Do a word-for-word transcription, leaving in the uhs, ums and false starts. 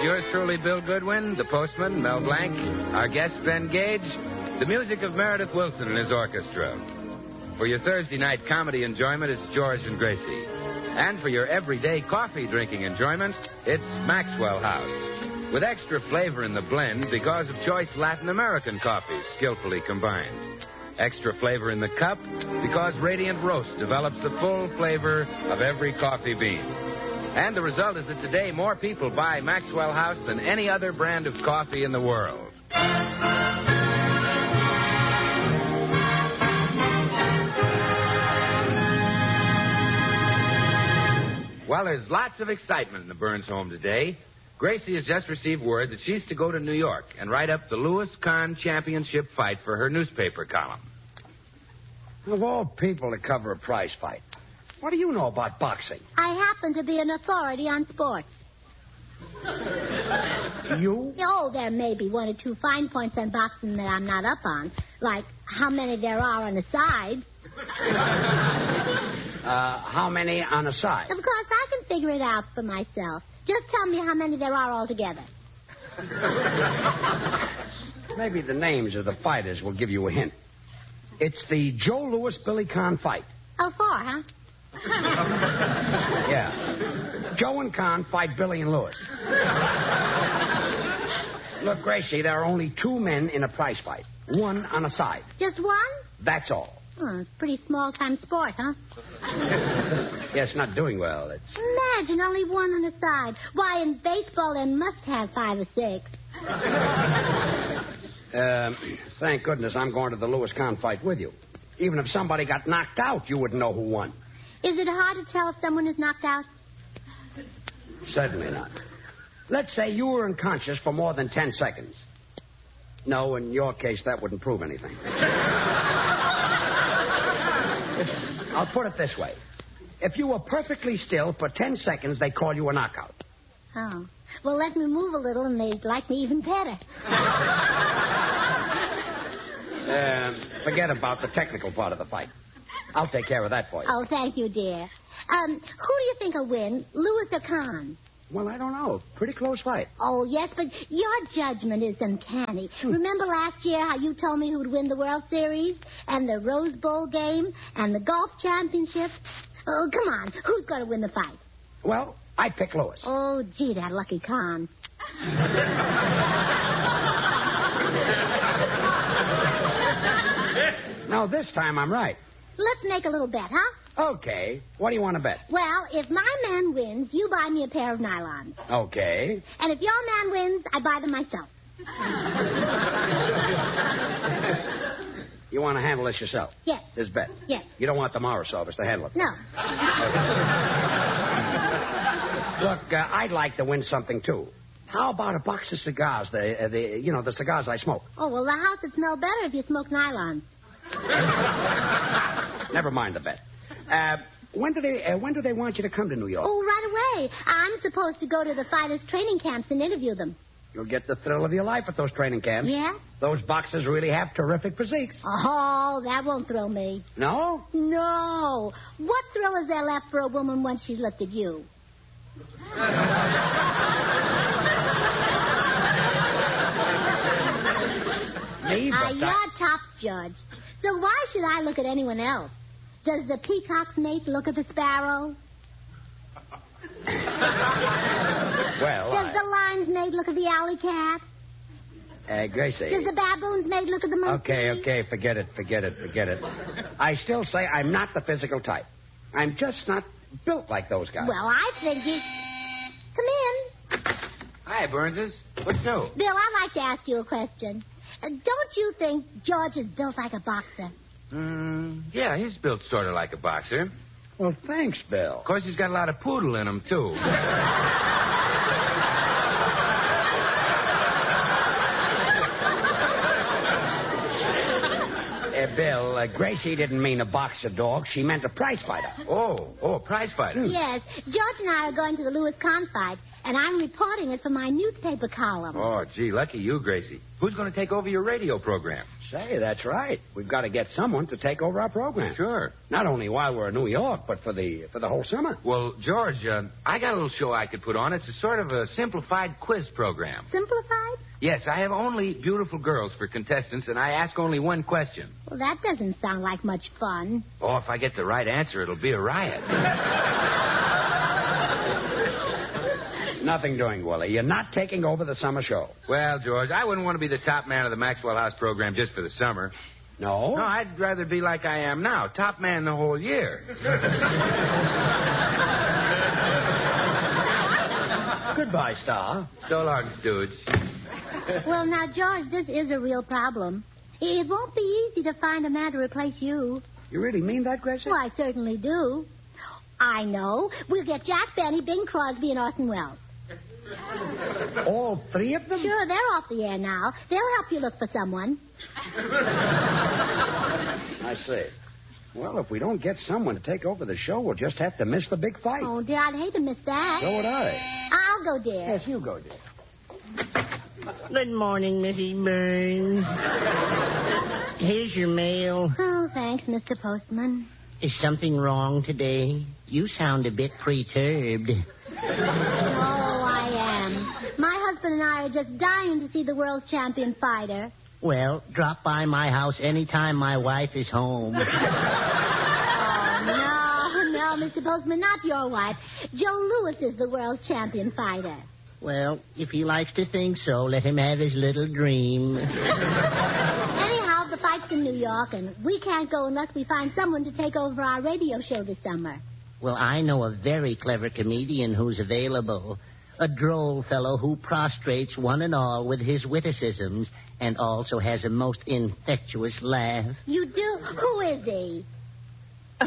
yours truly, Bill Goodwin, the postman, Mel Blanc, our guest, Ben Gage, the music of Meredith Wilson and his orchestra. For your Thursday night comedy enjoyment, it's George and Gracie. And for your everyday coffee drinking enjoyment, it's Maxwell House. With extra flavor in the blend because of choice Latin American coffees skillfully combined. Extra flavor in the cup because Radiant Roast develops the full flavor of every coffee bean. And the result is that today more people buy Maxwell House than any other brand of coffee in the world. Well, there's lots of excitement in the Burns home today. Gracie has just received word that she's to go to New York and write up the Louis Kahn Championship fight for her newspaper column. Of all people to cover a prize fight, what do you know about boxing? I happen to be an authority on sports. You? Oh, there may be one or two fine points on boxing that I'm not up on, like how many there are on the side. Uh, how many on a side? Of course, I can figure it out for myself. Just tell me how many there are altogether. Maybe the names of the fighters will give you a hint. It's the Joe Louis-Billy Kahn fight. Oh, four, huh? Yeah. Joe and Kahn fight Billy and Louis. Look, Gracie, there are only two men in a prize fight. One on a side. Just one? That's all. Oh, it's a pretty small-time sport, huh? Yes, not doing well. It's... Imagine, only one on the side. Why, in baseball, they must have five or six. Um, thank goodness I'm going to the Louis Kahn fight with you. Even if somebody got knocked out, you wouldn't know who won. Is it hard to tell if someone is knocked out? Certainly not. Let's say you were unconscious for more than ten seconds. No, in your case, that wouldn't prove anything. I'll put it this way. If you were perfectly still for ten seconds, they call you a knockout. Oh. Well, let me move a little, and they'd like me even better. Uh, forget about the technical part of the fight. I'll take care of that for you. Oh, thank you, dear. Um, who do you think will win, Louis or Kahn? Well, I don't know. Pretty close fight. Oh, yes, but your judgment is uncanny. Remember last year how you told me who'd win the World Series and the Rose Bowl game and the golf championship? Oh, come on. Who's going to win the fight? Well, I pick Louis. Oh, gee, that lucky Kahn. No, this time I'm right. Let's make a little bet, huh? Okay. What do you want to bet? Well, if my man wins, you buy me a pair of nylons. Okay. And if your man wins, I buy them myself. You want to handle this yourself? Yes. This bet? Yes. You don't want the Morris office to handle it? No. Look, uh, I'd like to win something, too. How about a box of cigars? The, uh, the, you know, the cigars I smoke. Oh, well, the house would smell better if you smoked nylons. Never mind the bet. Uh, when do they uh, when do they want you to come to New York? Oh, right away. I'm supposed to go to the fighters' training camps and interview them. You'll get the thrill of your life at those training camps. Yeah? Those boxers really have terrific physiques. Oh, that won't thrill me. No? No. What thrill is there left for a woman once she's looked at you? Me, but Ah, that... you're tops, George. So why should I look at anyone else? Does the peacock's mate look at the sparrow? Well, Does I... the lion's mate look at the alley cat? Uh, Gracie. Does the baboon's mate look at the monkey? Okay, okay, forget it, forget it, forget it. I still say I'm not the physical type. I'm just not built like those guys. Well, I think you... Come in. Hi, Burnses. What's new? Bill, I'd like to ask you a question. Uh, don't you think George is built like a boxer? Mm, yeah, he's built sort of like a boxer. Well, thanks, Bill. Of course, he's got a lot of poodle in him, too. Uh, Bill, uh, Gracie didn't mean a boxer dog. She meant a prize fighter. Oh, oh, a prize fighter. Yes. George and I are going to the Louis Kahn fight. and I'm reporting it for my newspaper column. Oh, gee, lucky you, Gracie. Who's going to take over your radio program? Say, that's right. We've got to get someone to take over our program. Sure. Not only while we're in New York, but for the for the whole summer. Well, George, uh, I got a little show I could put on. It's a sort of a simplified quiz program. Simplified? Yes, I have only beautiful girls for contestants, and I ask only one question. Well, that doesn't sound like much fun. Oh, if I get the right answer, it'll be a riot. Nothing doing, Willie. You're not taking over the summer show. Well, George, I wouldn't want to be the top man of the Maxwell House program just for the summer. No? No, I'd rather be like I am now, top man the whole year. Goodbye, Star. So long, Stooge. Well, now, George, this is a real problem. It won't be easy to find a man to replace you. You really mean that, Gracie? Well, I certainly do. I know. We'll get Jack Benny, Bing Crosby, and Orson Welles. All three of them? Sure, they're off the air now. They'll help you look for someone. I see. Well, if we don't get someone to take over the show, we'll just have to miss the big fight. Oh, dear, I'd hate to miss that. So would I. I'll go, dear. Yes, you go, dear. Good morning, Missus Burns. Here's your mail. Oh, thanks, Mister Postman. Is something wrong today? You sound a bit perturbed. Oh, I am. My husband and I are just dying to see the world's champion fighter. Well, drop by my house anytime my wife is home. Oh, no, no, Mister Postman, not your wife. Joe Louis is the world's champion fighter. Well, if he likes to think so, let him have his little dream. Anyhow, the fight's in New York, and we can't go unless we find someone to take over our radio show this summer. Well, I know a very clever comedian who's available. A droll fellow who prostrates one and all with his witticisms and also has a most infectious laugh. You do? Who is he?